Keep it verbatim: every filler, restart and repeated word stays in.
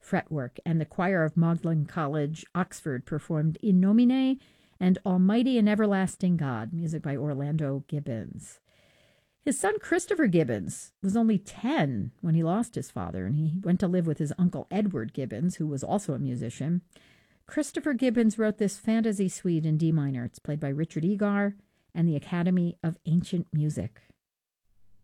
fretwork, and the choir of Magdalen College, Oxford, performed In Nomine and Almighty and Everlasting God, music by Orlando Gibbons. His son Christopher Gibbons was only ten when he lost his father, and he went to live with his uncle Edward Gibbons, who was also a musician. Christopher Gibbons wrote this fantasy suite in D minor. It's played by Richard Egar and the Academy of Ancient Music.